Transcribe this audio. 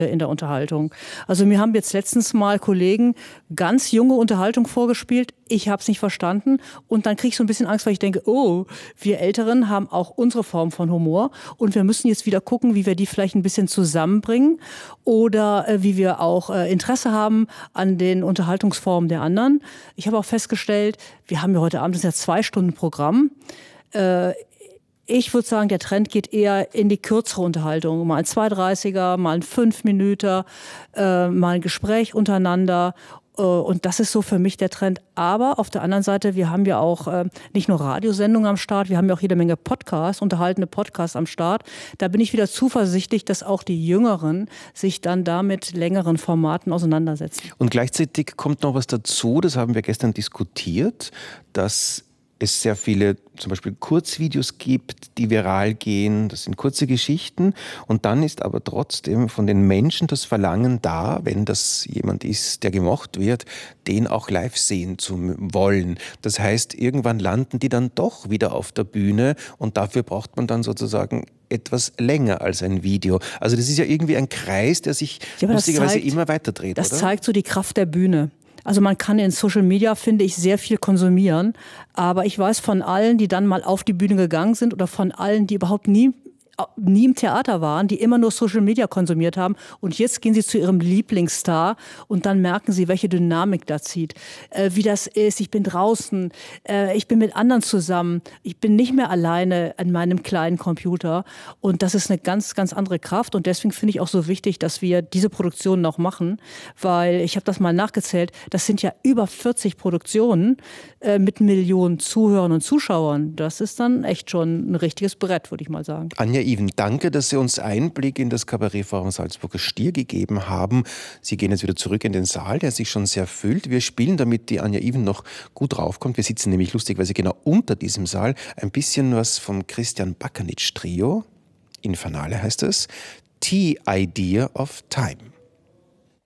in der Unterhaltung. Also mir haben jetzt letztens mal Kollegen ganz junge Unterhaltung vorgespielt. Ich habe es nicht verstanden und dann kriege ich so ein bisschen Angst, weil ich denke, oh, wir Älteren haben auch unsere Form von Humor und wir müssen jetzt wieder gucken, wie wir die vielleicht ein bisschen zusammenbringen oder wie wir auch Interesse haben an den Unterhaltungsformen der anderen. Ich habe auch festgestellt, wir haben ja heute Abend, das ist ja 2-Stunden-Programm. Ich würde sagen, der Trend geht eher in die kürzere Unterhaltung. Mal ein 2:30er, mal ein 5-Minüter, mal ein Gespräch untereinander. Und das ist so für mich der Trend. Aber auf der anderen Seite, wir haben ja auch nicht nur Radiosendungen am Start, wir haben ja auch jede Menge Podcasts, unterhaltende Podcasts am Start. Da bin ich wieder zuversichtlich, dass auch die Jüngeren sich dann da mit längeren Formaten auseinandersetzen. Und gleichzeitig kommt noch was dazu, das haben wir gestern diskutiert, dass es sehr viele zum Beispiel Kurzvideos gibt, die viral gehen. Das sind kurze Geschichten. Und dann ist aber trotzdem von den Menschen das Verlangen da, wenn das jemand ist, der gemocht wird, den auch live sehen zu wollen. Das heißt, irgendwann landen die dann doch wieder auf der Bühne und dafür braucht man dann sozusagen etwas länger als ein Video. Also das ist ja irgendwie ein Kreis, der sich lustigerweise immer weiter dreht, Das oder? zeigt so die Kraft der Bühne. Also man kann in Social Media, finde ich, sehr viel konsumieren. Aber ich weiß von allen, die dann mal auf die Bühne gegangen sind oder von allen, die überhaupt nie im Theater waren, die immer nur Social Media konsumiert haben und jetzt gehen sie zu ihrem Lieblingsstar und dann merken sie, welche Dynamik da zieht, wie das ist, ich bin draußen, ich bin mit anderen zusammen, ich bin nicht mehr alleine an meinem kleinen Computer und das ist eine ganz, ganz andere Kraft und deswegen finde ich auch so wichtig, dass wir diese Produktionen noch machen, weil ich habe das mal nachgezählt, das sind ja über 40 Produktionen mit Millionen Zuhörern und Zuschauern. Das ist dann echt schon ein richtiges Brett, würde ich mal sagen. Anja Iven, danke, dass Sie uns Einblick in das Kabarettforum Salzburger Stier gegeben haben. Sie gehen jetzt wieder zurück in den Saal, der sich schon sehr füllt. Wir spielen, damit die Anja Iven noch gut raufkommt. Wir sitzen nämlich lustigerweise genau unter diesem Saal. Ein bisschen was vom Christian Bakernitsch Trio. Infernale heißt es. Tea Idea of Time.